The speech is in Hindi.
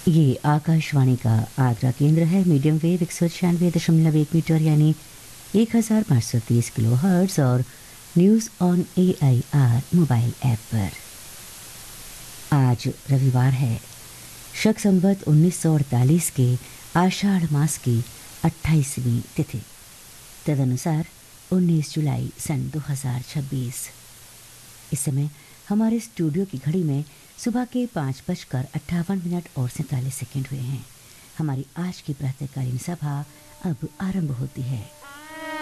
ये आकाशवाणी का आगरा केंद्र है। मीडियम वेव 196.1 मीटर यानी 1530 किलो हर्ट्ज और news on AIR mobile app पर। आज रविवार है, शक संवत 1948 के आषाढ़ मास की 28वीं तिथि, तदनुसार 19 जुलाई सन 2026। इस समय हमारे स्टूडियो की घड़ी में सुबह के 5:58 और 47 सेकंड हुए हैं। हमारी आज की प्रातःकालीन सभा अब आरंभ होती है।